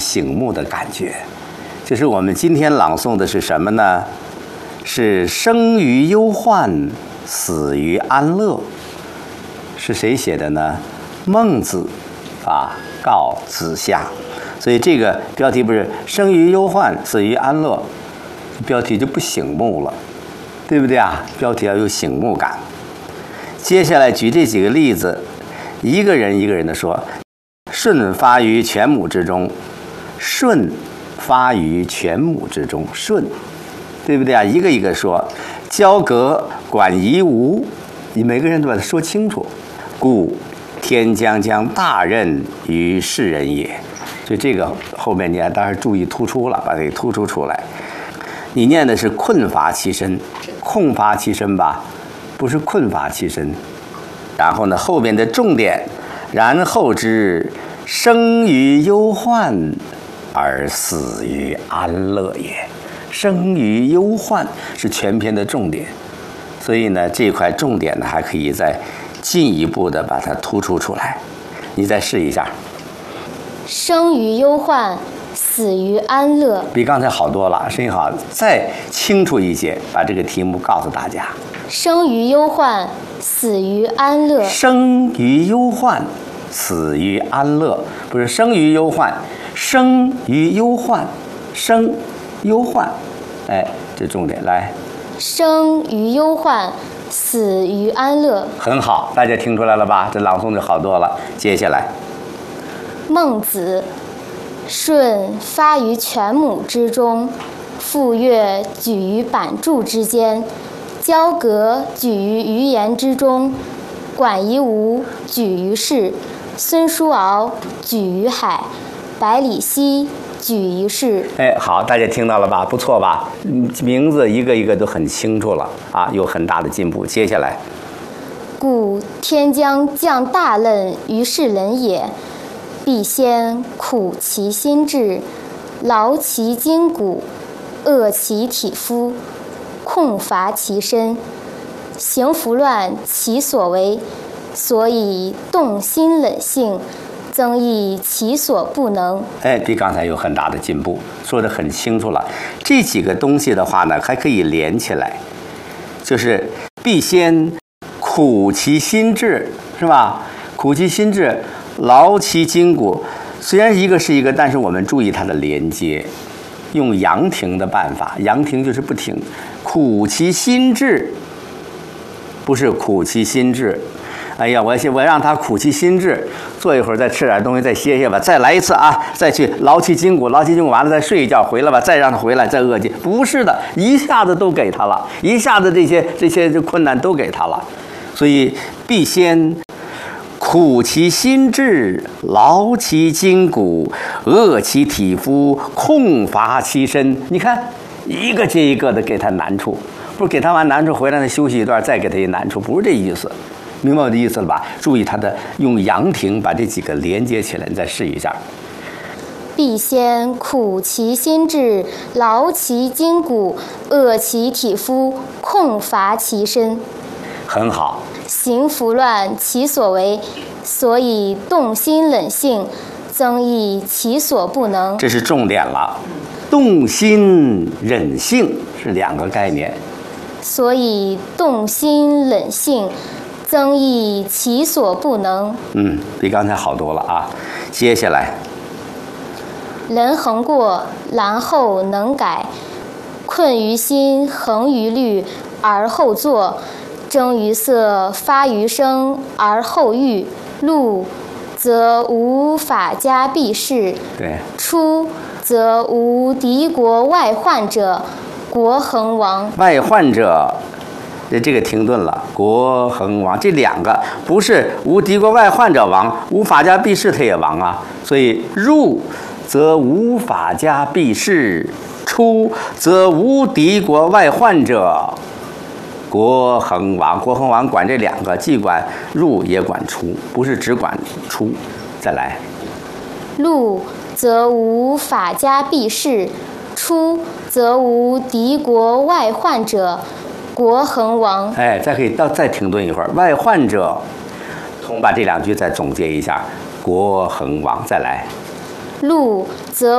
醒目的感觉。就是我们今天朗诵的是什么呢？是生于忧患，死于安乐。是谁写的呢？孟子啊，告子夏。所以这个标题不是生于忧患，死于安乐，标题就不醒目了，对不对啊？标题要有醒目感。接下来举这几个例子，一个人一个人的说。舜发于犬母之中，舜发于犬母之中，舜，对不对啊？一个一个说。交革管夷吾，你每个人都把它说清楚。故天将降大任于世人也。所以这个后面你还当然注意突出了，把它给突出出来。你念的是困乏其身，空乏其身吧，不是困乏其身。然后呢，后边的重点，然后之生于忧患，而死于安乐也。生于忧患是全篇的重点，所以呢，这块重点呢还可以再进一步的把它突出出来。你再试一下。 生于忧患，死于安乐。 比刚才好多了，声音好，再清楚一些，把这个题目告诉大家。 生于忧患，死于安乐。 生于忧患，死于安乐，不是生于忧患，生于忧患，生忧患，哎，这重点来。 生于忧患，死于安乐。 很好，大家听出来了吧？这朗诵就好多了。接下来。 孟子，舜发于犬母之中，傅说举于版柱之间，交革举于鱼言之中，管夷吾举于市，孙叔敖举于海，百里奚举于市。 哎，好，大家听到了吧？不错吧？名字一个一个都很清楚了啊，有很大的进步。接下来， 故天将降大任于世人也，必先苦其心志，劳其筋骨，饿其体肤，空乏其身，行拂乱其所为，所以动心冷性，增益其所不能。 哎，比刚才有很大的进步，说得很清楚了。这几个东西的话呢，还可以连起来，就是必先苦其心志，是吧？苦其心志，劳其筋骨。虽然一个是一个，但是我们注意它的连接，用阳停的办法，阳停就是不停。苦其心志，不是苦其心志。哎呀，我让他苦其心志，坐一会儿再吃点东西，再歇歇吧，再来一次啊，再去劳其筋骨，劳其筋骨完了再睡一觉，回来吧，再让他回来，再饿去。不是的，一下子都给他了，一下子这些困难都给他了，所以必先苦其心志，劳其筋骨，饿其体肤，空乏其身。你看，一个接一个的给他难处，不是给他完难处回来呢休息一段，再给他一难处，不是这意思。明白我的意思了吧？注意它的用阳停把这几个连接起来，你再试一下。 必先苦其心志，劳其筋骨，饿其体肤，空乏其身。 很好。 行拂乱其所为，所以动心冷性，增益其所不能。 这是重点了。动心忍性是两个概念。 所以动心冷性，增益其所不能。 比刚才好多了啊。接下来， 人恒过，然后能改，困于心，恒于虑，而后作；征于色，发于声，而后喻。入则无法家必士， 对； 出则无敌国外患者，国恒亡。 外患者。这个停顿了，国恒亡，这两个不是无敌国外患者亡，无法家必士他也亡啊。所以入则无法家必士，出则无敌国外患者，国恒亡。国恒亡管这两个，既管入也管出，不是只管出。再来， 入则无法家必士，出则无敌国外患者，国恒亡。 哎，再停顿一会儿。外患者，我们把这两句再总结一下。国恒亡，再来。 入则